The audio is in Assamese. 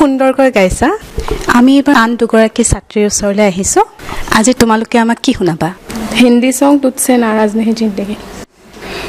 সুন্দৰকৈ গাইছা আমি এবাৰ আন দুগৰাকী ছাত্ৰীৰ ওচৰলৈ আহিছোঁ আজি তোমালোকে আমাক কি শুনাবা हिंदी सॉन्ग तुझसे नाराज नहीं जिंदगी